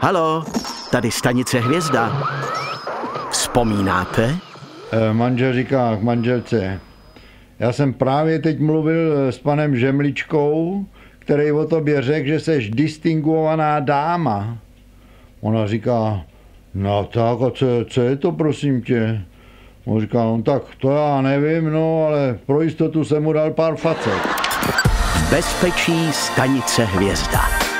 Halo, tady stanice Hvězda. Vzpomínáte? Manžel říká k manželce: já jsem právě teď mluvil s panem Žemličkou, který o tobě řekl, že seš distinguovaná dáma. Ona říká: no tak, a co je to, prosím tě? On říká: no tak to já nevím, no, ale pro jistotu jsem mu dal pár facek. Bezpečí stanice Hvězda.